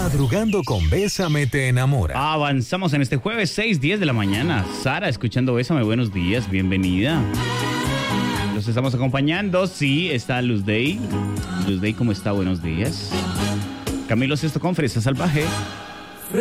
Madrugando con Bésame te enamora. Avanzamos en este jueves 6:10 de la mañana. Sara, escuchando Bésame, buenos días, bienvenida. Los estamos acompañando, sí, está Luz Day. Luz Day, ¿cómo está? Buenos días. Camilo Sesto con Fresa Salvaje.